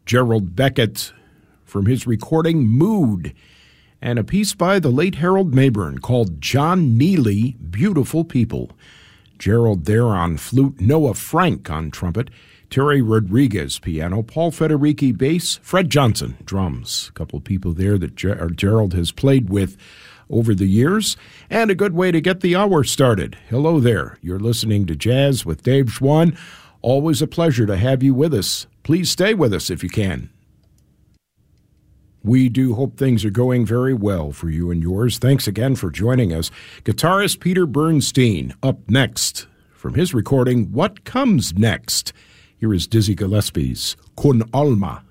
Gerald Beckett from his recording Mood, and a piece by the late Harold Mayburn called John Neely, Beautiful People. Gerald there on flute, Noah Frank on trumpet, Terry Rodriguez piano, Paul Federici bass, Fred Johnson drums. A couple of people there that Gerald has played with over the years, and a good way to get the hour started. Hello there. You're listening to Jazz with Dave Schwann. Always a pleasure to have you with us. Please stay with us if you can. We do hope things are going very well for you and yours. Thanks again for joining us. Guitarist Peter Bernstein up next from his recording, What Comes Next? Here is Dizzy Gillespie's Con Alma.